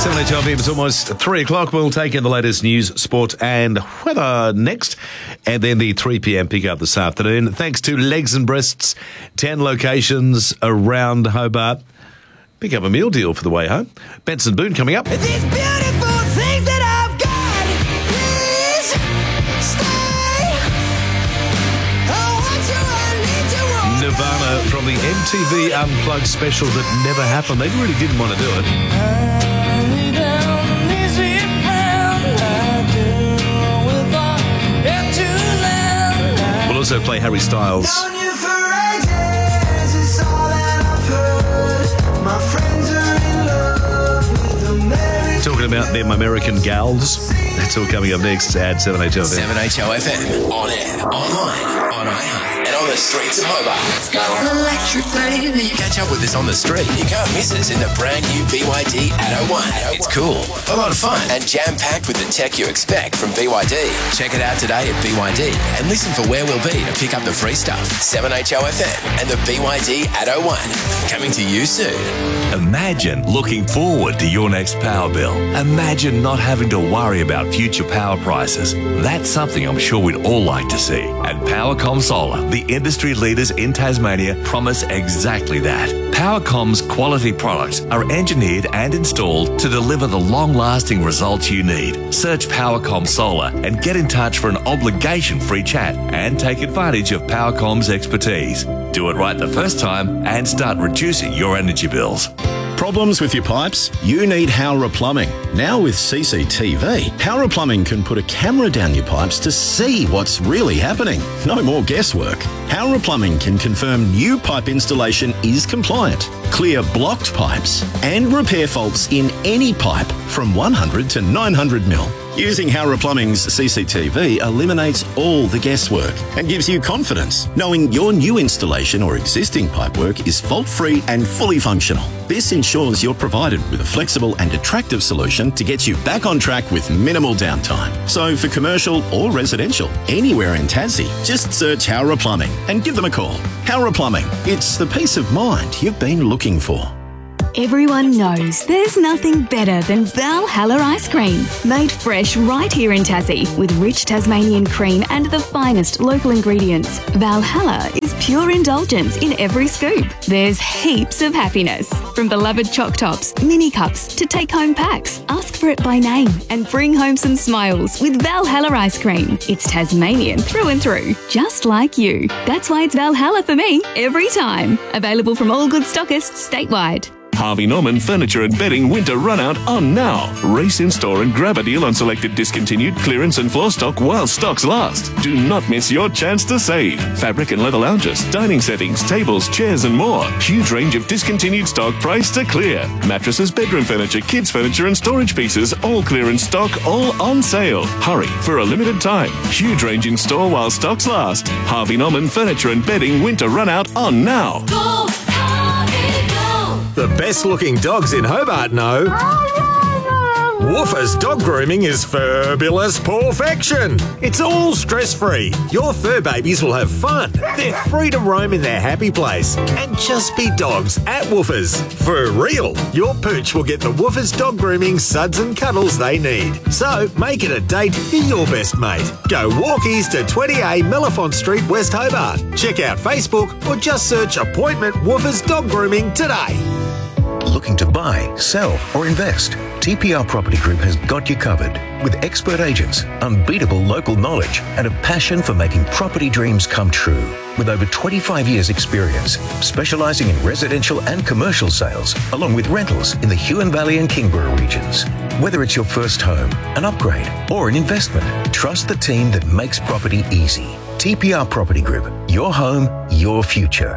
7:12 it's almost 3 o'clock. We'll take in the latest news, sport and weather next. And then the 3 p.m. pick up this afternoon. Thanks to Legs and Breasts, 10 locations around Hobart. Pick up a meal deal for the way home. Benson Boone coming up. These beautiful things that I've got, please stay. Oh, what you need to want. Nirvana from the MTV Unplugged special that never happened. They really didn't want to do it. We'll also play Harry Styles. Talking about them American gals. That's all coming up next at 7HO FM. 7HO FM. On air, online, on iHeart, and on the streets of Hobart. Let's go. Electric baby. Catch up with us on the street. You can't miss us in the brand new BYD Atto 1. It's cool, a lot of fun, and jam-packed with the tech you expect from BYD. Check it out today at BYD and listen for where we'll be to pick up the free stuff. 7HO FM and the BYD Atto 1. Coming to you soon. Imagine looking forward to your next power bill. Imagine not having to worry about future power prices. That's something I'm sure we'd all like to see. And Powercom Solar, the industry leaders in Tasmania, promise exactly that. Powercom's quality products are engineered and installed to deliver the long-lasting results you need. Search Powercom Solar and get in touch for an obligation-free chat and take advantage of Powercom's expertise. Do it right the first time and start reducing your energy bills. Problems with your pipes? You need Howrah Plumbing. Now with CCTV, Howrah Plumbing can put a camera down your pipes to see what's really happening. No more guesswork. Howrah Plumbing can confirm new pipe installation is compliant, clear blocked pipes, and repair faults in any pipe from 100 to 900 mil. Using Howrah Plumbing's CCTV eliminates all the guesswork and gives you confidence knowing your new installation or existing pipework is fault-free and fully functional. This ensures you're provided with a flexible and attractive solution to get you back on track with minimal downtime. So for commercial or residential, anywhere in Tassie, just search Howrah Plumbing and give them a call. Howrah Plumbing, it's the peace of mind you've been looking for. Everyone knows there's nothing better than Valhalla ice cream. Made fresh right here in Tassie with rich Tasmanian cream and the finest local ingredients. Valhalla is pure indulgence in every scoop. There's heaps of happiness. From beloved choc tops, mini cups to take-home packs. Ask for it by name and bring home some smiles with Valhalla ice cream. It's Tasmanian through and through, just like you. That's why it's Valhalla for me every time. Available from all good stockists statewide. Harvey Norman Furniture and Bedding Winter Run Out on now. Race in store and grab a deal on selected discontinued clearance and floor stock while stocks last. Do not miss your chance to save. Fabric and leather lounges, dining settings, tables, chairs and more. Huge range of discontinued stock priced to clear. Mattresses, bedroom furniture, kids furniture and storage pieces, all clearance stock, all on sale. Hurry for a limited time. Huge range in store while stocks last. Harvey Norman Furniture and Bedding Winter Run Out on now. Go, Harvey, go. The best-looking dogs in Hobart know Woofers Dog Grooming is fabulous perfection. It's all stress-free. Your fur babies will have fun. They're free to roam in their happy place and just be dogs at Woofers. For real, your pooch will get the Woofers Dog Grooming suds and cuddles they need. So make it a date for your best mate. Go walkies to 20A Mellifont Street, West Hobart. Check out Facebook or just search Appointment Woofers Dog Grooming today. Looking to buy, sell or invest? TPR Property Group has got you covered. With expert agents, unbeatable local knowledge and a passion for making property dreams come true. With over 25 years experience, specialising in residential and commercial sales, along with rentals in the Huon Valley and Kingborough regions. Whether it's your first home, an upgrade or an investment, trust the team that makes property easy. TPR Property Group, your home, your future.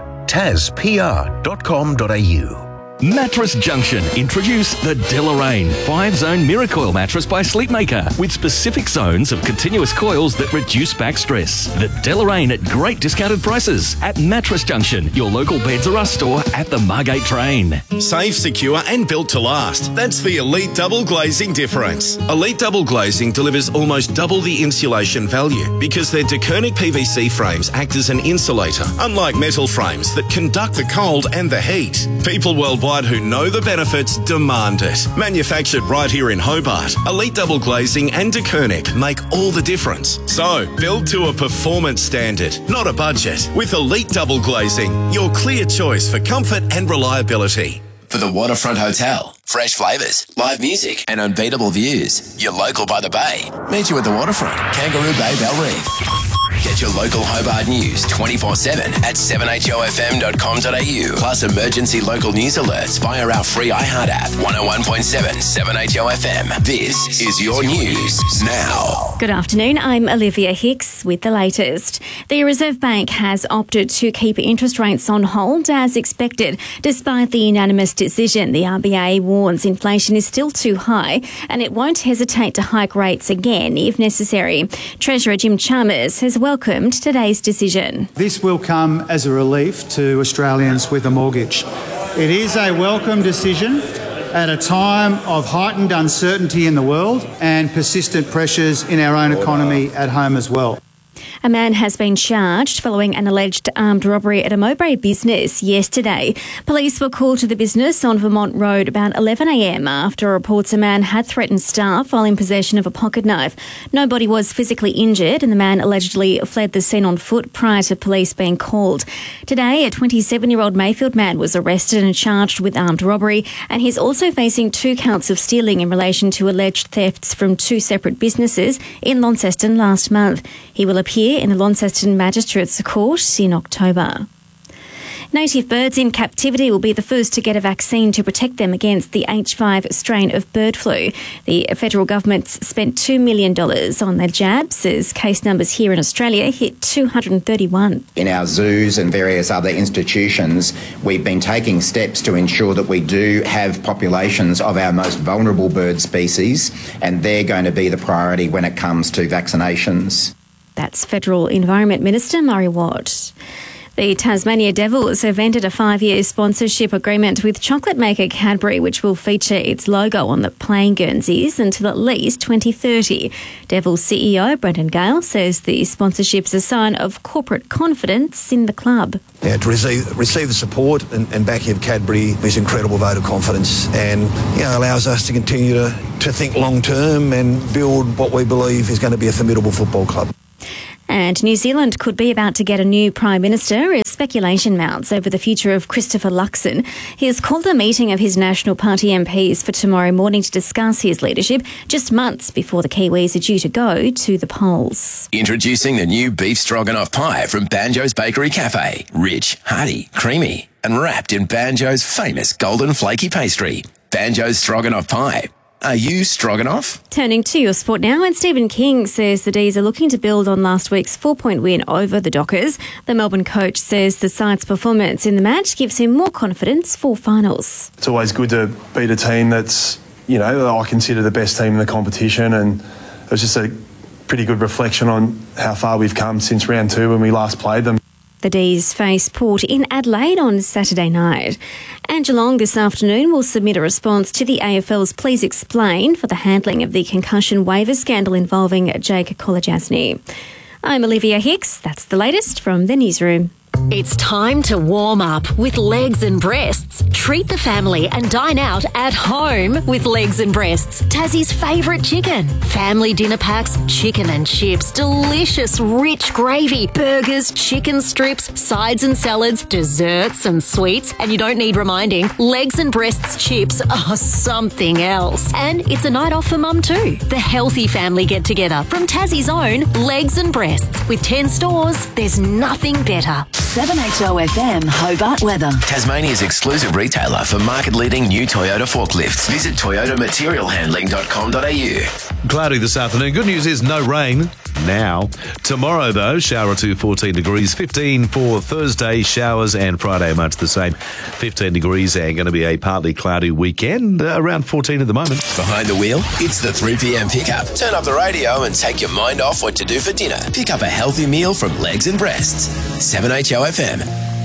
TazPR.com.au. Mattress Junction introduce the Deloraine 5-Zone Miracoil mattress by Sleepmaker with specific zones of continuous coils that reduce back stress. The Deloraine at great discounted prices at Mattress Junction, your local Beds R Us store at the Margate train. Safe, secure and built to last. That's the Elite Double Glazing difference. Elite Double Glazing delivers almost double the insulation value because their Dekernic PVC frames act as an insulator, unlike metal frames that conduct the cold and the heat. People worldwide worldwide who know the benefits demand it. Manufactured right here in Hobart, Elite Double Glazing and De Koenig make all the difference. So, build to a performance standard, not a budget. With Elite Double Glazing, your clear choice for comfort and reliability. For the Waterfront Hotel, fresh flavours, live music and unbeatable views. You're local by the bay. Meet you at the Waterfront, Kangaroo Bay, Bell Reef. Get your local Hobart news 24/7 at 7hofm.com.au. Plus emergency local news alerts via our free iHeart app. 101.7 7HOFM. This is your news now. Good afternoon, I'm Olivia Hicks with the latest. The Reserve Bank has opted to keep interest rates on hold as expected. Despite the unanimous decision, the RBA warns inflation is still too high and it won't hesitate to hike rates again if necessary. Treasurer Jim Chalmers has welcomed today's decision. This will come as a relief to Australians with a mortgage. It is a welcome decision at a time of heightened uncertainty in the world and persistent pressures in our own economy at home as well. A man has been charged following an alleged armed robbery at a Mowbray business yesterday. Police were called to the business on Vermont Road about 11 a.m. after reports a man had threatened staff while in possession of a pocket knife. Nobody was physically injured and the man allegedly fled the scene on foot prior to police being called. Today, a 27-year-old Mayfield man was arrested and charged with armed robbery, and he's also facing 2 counts of stealing in relation to alleged thefts from 2 separate businesses in Launceston last month. He will appear in the Launceston Magistrates Court in October. Native birds in captivity will be the first to get a vaccine to protect them against the H5 strain of bird flu. The federal government spent $2 million on the jabs as case numbers here in Australia hit 231. In our zoos and various other institutions, we've been taking steps to ensure that we do have populations of our most vulnerable bird species, and they're going to be the priority when it comes to vaccinations. That's Federal Environment Minister Murray Watt. The Tasmania Devils have entered a 5-year sponsorship agreement with chocolate maker Cadbury, which will feature its logo on the playing guernseys until at least 2030. Devils CEO Brendan Gale says the sponsorship's a sign of corporate confidence in the club. Yeah, to receive the support and backing of Cadbury is an incredible vote of confidence, and allows us to continue to think long term and build what we believe is going to be a formidable football club. And New Zealand could be about to get a new Prime Minister as speculation mounts over the future of Christopher Luxon. He has called a meeting of his National Party MPs for tomorrow morning to discuss his leadership, just months before the Kiwis are due to go to the polls. Introducing the new beef stroganoff pie from Banjo's Bakery Cafe. Rich, hearty, creamy, and wrapped in Banjo's famous golden flaky pastry. Banjo's Stroganoff Pie. Are you stroganoff? Turning to your sport now, and Stephen King says the D's are looking to build on last week's 4-point win over the Dockers. The Melbourne coach says the side's performance in the match gives him more confidence for finals. It's always good to beat a team that's, I consider the best team in the competition, and it was just a pretty good reflection on how far we've come since round 2 when we last played them. The D's face Port in Adelaide on Saturday night. And Geelong this afternoon will submit a response to the AFL's Please Explain for the handling of the concussion waiver scandal involving Jake Kolodjasny. I'm Olivia Hicks. That's the latest from the newsroom. It's time to warm up with Legs and Breasts. Treat the family and dine out at home with Legs and Breasts, Tassie's favourite chicken. Family dinner packs, chicken and chips, delicious rich gravy, burgers, chicken strips, sides and salads, desserts and sweets. And you don't need reminding, Legs and Breasts chips are something else. And it's a night off for mum too. The healthy family get-together from Tassie's own Legs and Breasts. With 10 stores, there's nothing better. 7HOFM Hobart weather. Tasmania's exclusive retailer for market-leading new Toyota forklifts. Visit toyotamaterialhandling.com.au. Cloudy this afternoon. Good news is no rain now. Tomorrow, though, shower to 14 degrees, 15 for Thursday, showers, and Friday much the same, 15 degrees, and going to be a partly cloudy weekend, around 14 at the moment. Behind the wheel, it's the 3 p.m. pickup. Turn up the radio and take your mind off what to do for dinner. Pick up a healthy meal from Legs and Breasts. 7HOFM.